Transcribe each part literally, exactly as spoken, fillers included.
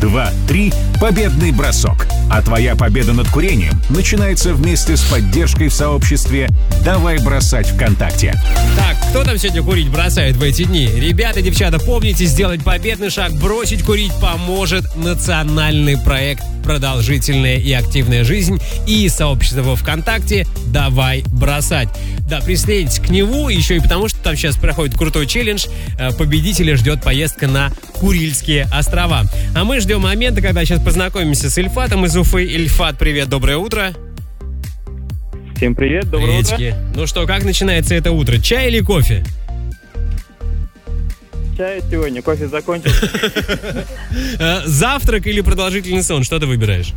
два, три – победный бросок. А твоя победа над курением начинается вместе с поддержкой в сообществе «Давай бросать ВКонтакте». Так, кто там сегодня курить бросает в эти дни? Ребята, девчата, помните, сделать победный шаг, бросить курить поможет национальный проект «Продолжительная и активная жизнь» и сообщество ВКонтакте «Давай бросать». Да, присоединяйтесь к нему, еще и потому, что там сейчас проходит крутой челлендж. Победителя ждет поездка на Курильские острова. А мы ждем момента, когда сейчас познакомимся с Ильфатом из Уфы. Ильфат, привет, доброе утро. Всем привет, доброе Приветики. утро. Ну что, как начинается это утро? Чай или кофе? Чай сегодня, кофе закончился. Завтрак или продолжительный сон? Что ты выбираешь?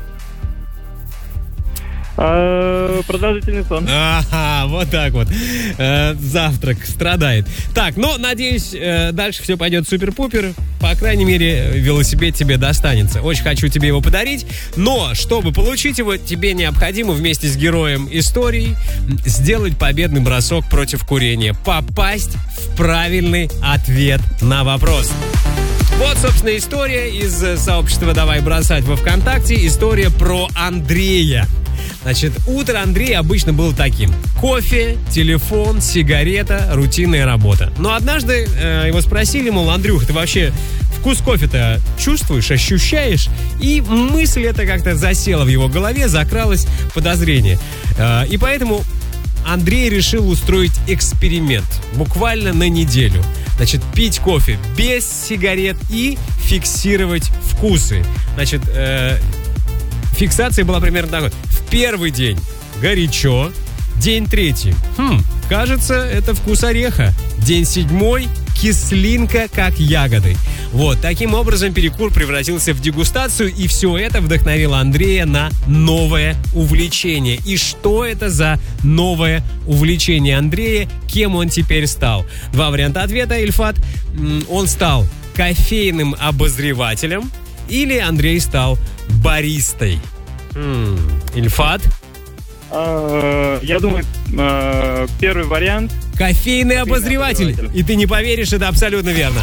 А, продолжительный сон. Ага, вот так вот. Э, завтрак страдает. Так, ну, надеюсь, э, дальше все пойдет супер-пупер. По крайней мере, велосипед тебе достанется. Очень хочу тебе его подарить. Но, чтобы получить его, тебе необходимо вместе с героем истории сделать победный бросок против курения. Попасть в правильный ответ на вопрос. Вот, собственно, история из сообщества «Давай бросать» во ВКонтакте. История про Андрея. Значит, утро Андрея обычно было таким: кофе, телефон, сигарета, рутинная работа. Но однажды э, его спросили, мол, Андрюх, ты вообще вкус кофе-то чувствуешь, ощущаешь? И мысль эта как-то засела в его голове, закралось подозрение. Э, и поэтому Андрей решил устроить эксперимент буквально на неделю. Значит, пить кофе без сигарет и фиксировать вкусы. Значит, э, фиксация была примерно такой: в первый день горячо, день третий, хм, кажется, это вкус ореха, день седьмой кислинка, как ягоды. Вот, таким образом перекур превратился в дегустацию, и все это вдохновило Андрея на новое увлечение. И что это за новое увлечение Андрея? Кем он теперь стал? Два варианта ответа, Ильфат. Он стал кофейным обозревателем, или Андрей стал баристой? М-м, Ильфат? А, я думаю, а, первый вариант. Кофейный обозреватель. обозреватель. И ты не поверишь, это абсолютно верно.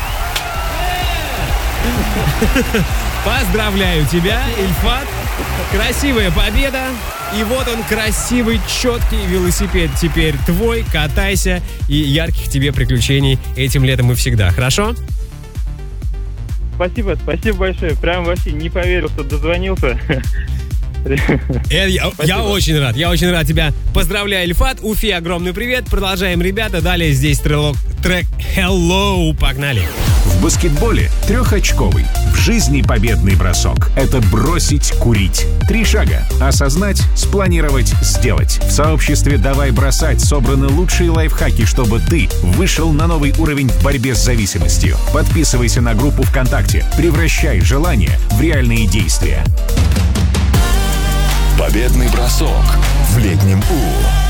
Поздравляю тебя, Ильфат. Красивая победа. И вот он, красивый, четкий велосипед теперь твой. Катайся, и ярких тебе приключений этим летом и всегда. Хорошо? Спасибо, спасибо большое. Прям вообще не поверил, что дозвонился. Я, я, я очень рад, я очень рад тебя. Поздравляю, Ильфат. Уфе огромный привет. Продолжаем, ребята. Далее здесь трек, трек Hello. Погнали. В баскетболе трехочковый, в жизни победный бросок – это бросить курить. Три шага – осознать, спланировать, сделать. В сообществе «Давай бросать» собраны лучшие лайфхаки, чтобы ты вышел на новый уровень в борьбе с зависимостью. Подписывайся на группу ВКонтакте, превращай желания в реальные действия. Победный бросок в летнем У.